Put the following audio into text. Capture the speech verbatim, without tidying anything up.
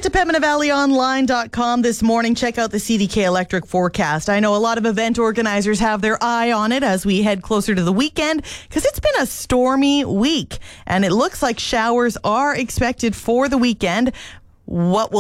Head to Pembina Valley Online dot com this morning. Check out the C D K Electric forecast. I know a lot of event organizers have their eye on it as we head closer to the weekend because it's been a stormy week and it looks like showers are expected for the weekend. What will